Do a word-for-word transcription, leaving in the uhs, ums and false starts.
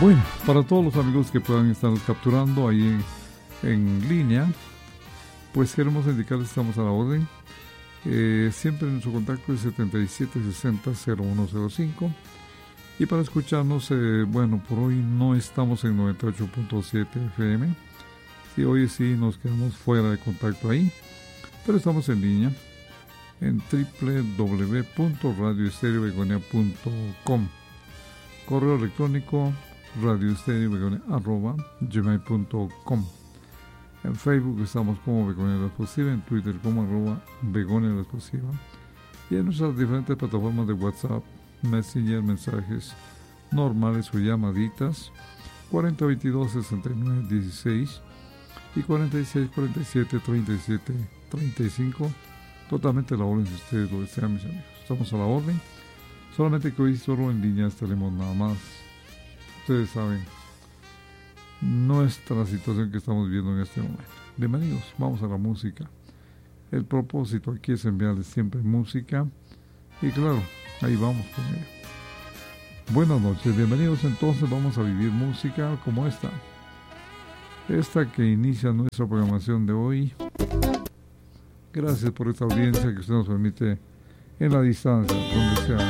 Bueno, para todos los amigos que puedan estar capturando ahí en, en línea, pues queremos indicarles que estamos a la orden. Eh, siempre nuestro contacto es setenta y siete sesenta cero uno cero cinco. Y para escucharnos, eh, bueno, por hoy no estamos en noventa y ocho punto siete F M. Sí, hoy sí nos quedamos fuera de contacto ahí, pero estamos en línea en doble u doble u doble u punto radio estéreo begonia punto com. Correo electrónico radioestereobegonia arroba gmail punto com. En Facebook estamos como Begonia La Explosiva, en Twitter como arroba Begonia La Explosiva, y en nuestras diferentes plataformas de WhatsApp, Messenger, mensajes normales o llamaditas cuarenta veintidós sesenta y nueve dieciséis y cuarenta y seis cuarenta y siete treinta y siete treinta y cinco. Totalmente a la orden si ustedes lo desean, mis amigos. Estamos a la orden, solamente que hoy solo en línea estaremos nada más. Ustedes saben nuestra situación que estamos viviendo en este momento. Bienvenidos, vamos a la música. El propósito aquí es enviarles siempre música y claro, ahí vamos con ello. Buenas noches, bienvenidos. Entonces vamos a vivir música como esta. Esta que inicia nuestra programación de hoy. Gracias por esta audiencia que usted nos permite en la distancia, donde sea.